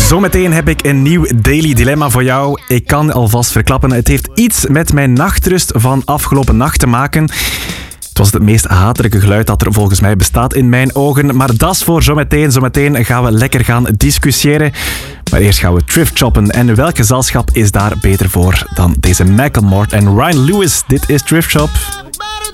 Zometeen heb ik een nieuw Daily Dilemma voor jou. Ik kan alvast verklappen, het heeft iets met mijn nachtrust van afgelopen nacht te maken. Het was het meest hatelijke geluid dat er volgens mij bestaat in mijn ogen. Maar dat is voor zometeen. Zometeen gaan we lekker gaan discussiëren. Maar eerst gaan we thrift shoppen. En welk gezelschap is daar beter voor dan deze Macklemore en Ryan Lewis? Dit is Thrift Shop.